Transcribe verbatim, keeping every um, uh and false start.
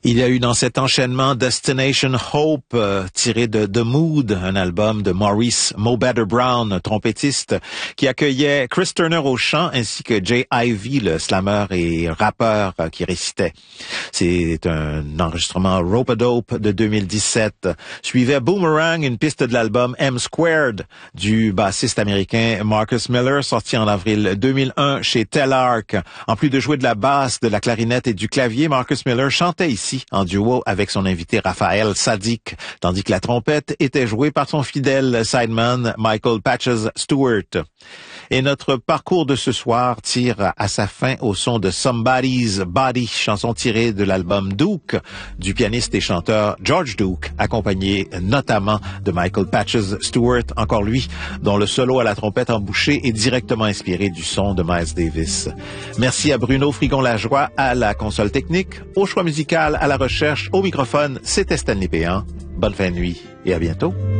Il y a eu dans cet enchaînement Destination Hope, euh, tiré de The Mood, un album de Maurice Mo Better Brown, trompettiste, qui accueillait Chris Turner au chant ainsi que Jay Ivy, le slammer et rappeur euh, qui récitait. C'est un enregistrement Rope-A-Dope de deux mille dix-sept. Suivait Boomerang, une piste de l'album M Squared du bassiste américain Marcus Miller, sorti en avril deux mille un chez Telarc. En plus de jouer de la basse, de la clarinette et du clavier, Marcus Miller chantait ici en duo avec son invité Raphaël Saadiq, tandis que la trompette était jouée par son fidèle sideman Michael Patches Stewart. Et notre parcours de ce soir tire à sa fin au son de Somebody's Body, chanson tirée de l'album Duke du pianiste et chanteur George Duke, accompagné notamment de Michael Patches Stewart, encore lui, dont le solo à la trompette embouchée est directement inspiré du son de Miles Davis. Merci à Bruno Frigon-Lajoie à la console technique, au choix musical, à la recherche, au microphone, c'était Stanley Péan. Bonne fin de nuit et à bientôt.